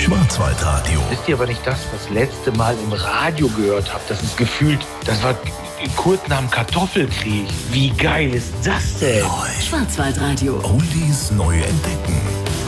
Schwarzwaldradio. Wisst ihr aber nicht das, was letzte Mal im Radio gehört habt? Das ist gefühlt, das war kurz nach dem Kartoffelkrieg. Wie geil ist das denn? Neu. Schwarzwaldradio. Oldies neu entdecken.